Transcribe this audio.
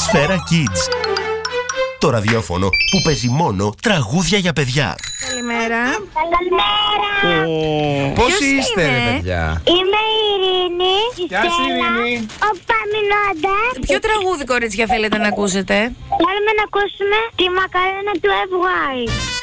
Σφαίρα Kids. Το ραδιόφωνο που παίζει μόνο τραγούδια για παιδιά. Καλημέρα. Καλημέρα. Πώς είστε, ρε παιδιά? Είμαι η Ειρήνη. Γεια σου, Ειρήνη. Ο Παμινώντας. Ποιο τραγούδι, κορίτσια, θέλετε να ακούσετε? Θέλουμε να ακούσουμε τη Μακαρένα του FY.